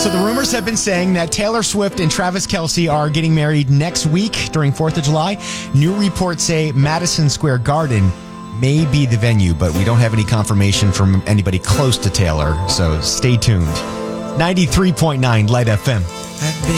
So the rumors have been saying that Taylor Swift and Travis Kelce are getting married next week during 4th of July. New reports say Madison Square Garden may be the venue, but we don't have any confirmation from anybody close to Taylor, so stay tuned. 93.9 Light FM.